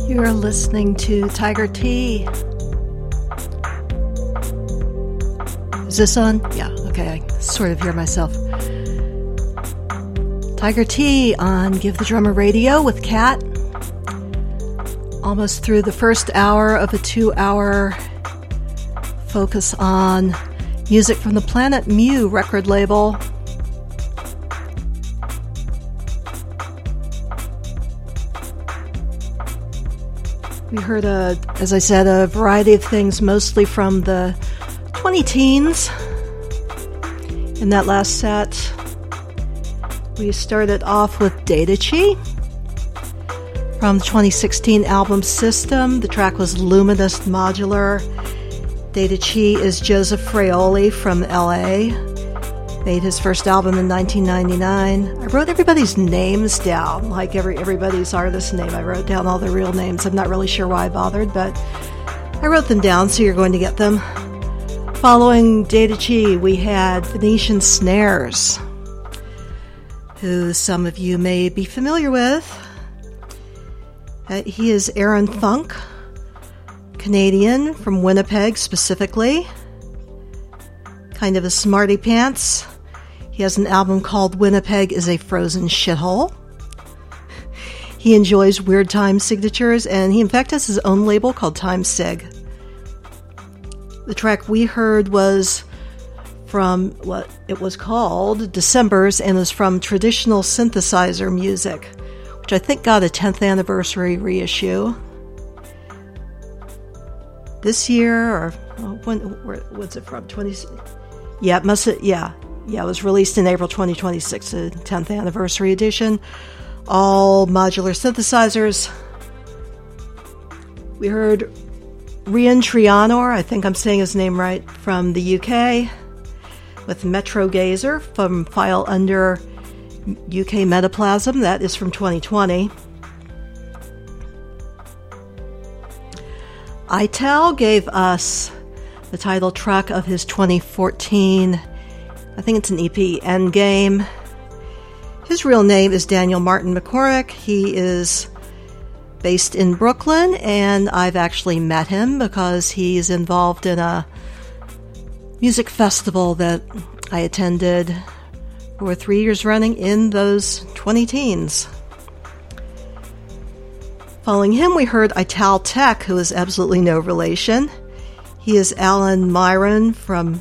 You're listening to Tiger T. Is this on? Yeah, okay, I sort of hear myself. Tiger T on Give the Drummer Radio with Kat. Almost through the first hour of a 2-hour focus on music from the Planet Mu record label. We heard, as I said, a variety of things, mostly from the 20-teens. In that last set, we started off with Datachi from the 2016 album System. The track was Luminous Modular. Datachi is Joseph Fraioli from LA. Made his first album in 1999. I wrote everybody's names down, like everybody's artist name. I wrote down all their real names. I'm not really sure why I bothered, but I wrote them down, so you're going to get them. Following Datachi, we had Venetian Snares, who some of you may be familiar with. He is Aaron Thunk, Canadian, from Winnipeg specifically. Kind of a smarty pants. He has an album called Winnipeg is a Frozen Shithole. He enjoys weird time signatures, and he in fact has his own label called Time Sig. The track we heard was from what it was called Decembers, and was from Traditional Synthesizer Music, which I think got a 10th anniversary reissue this year, or what's it from? 20? Yeah, it must have, yeah, it was released in April 2026, the 10th anniversary edition. All modular synthesizers. We heard Rian Trianor, I think I'm saying his name right, from the UK, with Metro Gazer from File Under UK Metaplasm. That is from 2020. Ital gave us the title track of his 2014, I think it's an EP, Endgame. His real name is Daniel Martin McCormick. He is based in Brooklyn, and I've actually met him because he's involved in a music festival that I attended for 3 years running in those 20-teens. Following him, we heard Ital Tech, who is absolutely no relation. He is Alan Myson from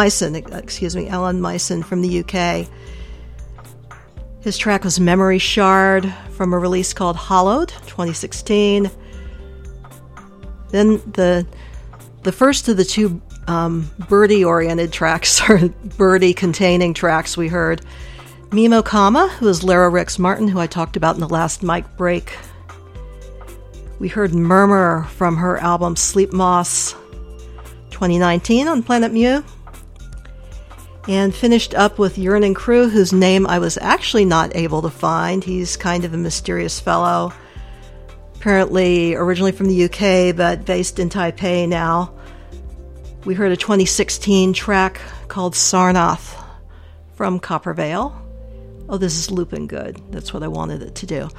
the UK. His track was Memory Shard from a release called Hollowed, 2016. Then the first of the two birdie-oriented tracks, or birdie-containing tracks, we heard Mimo Kama, who is Lara Rix Martin, who I talked about in the last mic break. We heard Murmur from her album Sleep Moss, 2019 on Planet Mu. And finished up with Yearning Crew, whose name I was actually not able to find. He's kind of a mysterious fellow. Apparently originally from the UK, but based in Taipei now. We heard a 2016 track called Sarnath from Copper Vale. Oh, this is looping good. That's what I wanted it to do.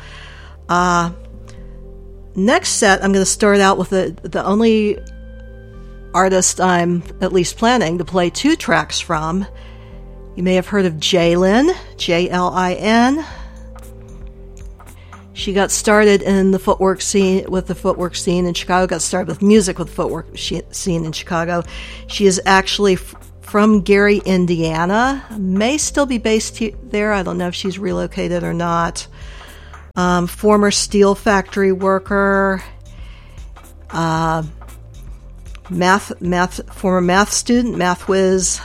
Next set, I'm going to start out with the only artist I'm at least planning to play 2 tracks from. You may have heard of Jlin, J-L-I-N. She got started in the footwork scene in Chicago, got started with music with the footwork scene in Chicago. She is actually from Gary, Indiana. May still be based there. I don't know if she's relocated or not. Former steel factory worker, former math student, math whiz.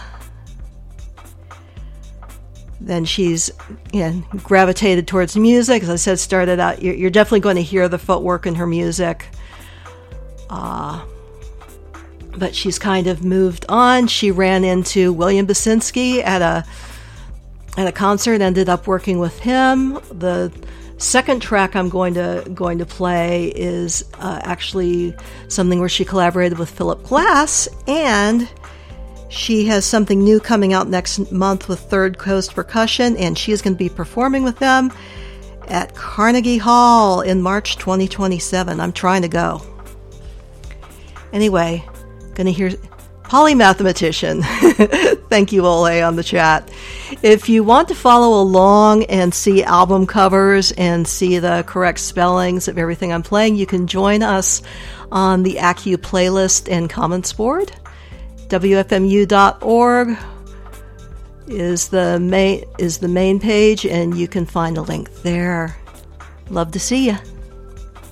Then she's gravitated towards music. As I said, started out, you're definitely going to hear the footwork in her music. But she's kind of moved on. She ran into William Basinski at a concert, ended up working with him. The second track I'm going to play is actually something where she collaborated with Philip Glass, and she has something new coming out next month with Third Coast Percussion, and she is going to be performing with them. at Carnegie Hall in March 2027. I'm trying to go. Anyway, gonna hear Polymathematician. Thank you, Ole, on the chat. If you want to follow along and see album covers and see the correct spellings of everything I'm playing, you can join us on the Accu playlist and comments board. WFMU.org is the main page, and you can find a link there. Love to see you.